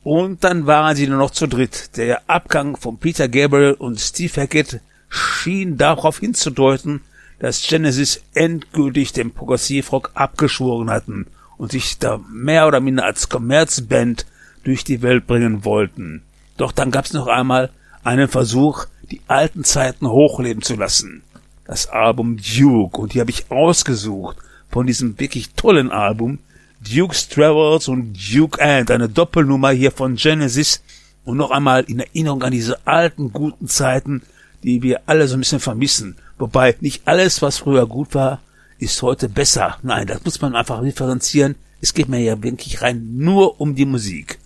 Und dann waren sie nur noch zu dritt. Der Abgang von Peter Gabriel und Steve Hackett schien darauf hinzudeuten, dass Genesis endgültig den Progressivrock abgeschworen hatten und sich da mehr oder minder als Kommerzband durch die Welt bringen wollten. Doch dann gab's noch einmal einen Versuch, die alten Zeiten hochleben zu lassen. Das Album Duke, und hier habe ich ausgesucht von diesem wirklich tollen Album Duke's Travels und Duke And, eine Doppelnummer hier von Genesis und noch einmal in Erinnerung an diese alten, guten Zeiten, die wir alle so ein bisschen vermissen. Wobei nicht alles, was früher gut war, ist heute besser. Nein, das muss man einfach differenzieren. Es geht mir ja wirklich rein nur um die Musik.